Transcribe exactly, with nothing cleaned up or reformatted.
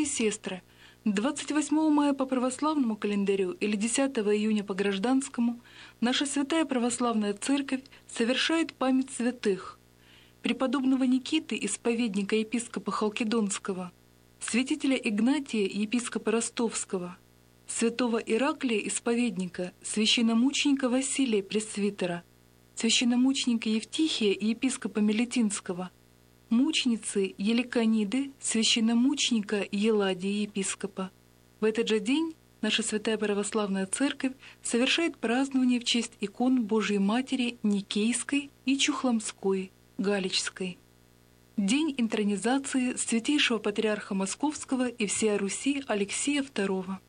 сестры, двадцать восьмого мая по православному календарю или десятого июня по гражданскому наша Святая Православная Церковь совершает память святых: преподобного Никиты, исповедника епископа Халкидонского, святителя Игнатия, епископа Ростовского, святого Ираклия, исповедника, священномученика Василия, пресвитера, священномученика Евтихия и епископа Мелитинского, мученицы Еликониды, священномученика Еладия, епископа. В этот же день наша Святая Православная Церковь совершает празднование в честь икон Божией Матери Никейской и Чухломской, Галичской. День интронизации святейшего патриарха Московского и всея Руси Алексия второго.